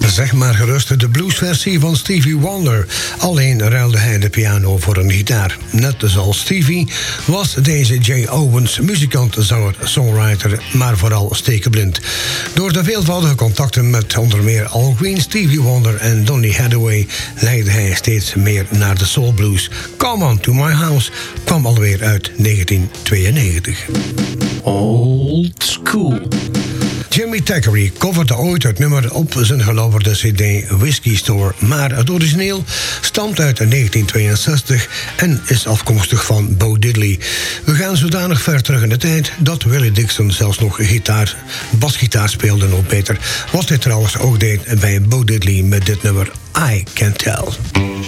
Zeg maar gerust de bluesversie van Stevie Wonder. Alleen ruilde hij de piano voor een gitaar. Net zoals Stevie was deze Jay Owens muzikant, zanger, songwriter, maar vooral stekenblind. Door de veelvoudige contacten met onder meer Al Green, Stevie Wonder en Donny Hathaway leidde hij steeds meer naar de soul blues. Come On To My House kwam alweer uit 1992. Old School. Jimmy Thackeray coverde ooit het nummer op zijn gelobberde cd Whiskey Store, maar het origineel stamt uit 1962 en is afkomstig van Bo Diddley. We gaan zodanig ver terug in de tijd dat Willie Dixon zelfs nog basgitaar speelde, nog beter. Wat hij trouwens ook deed bij Bo Diddley met dit nummer I Can Tell.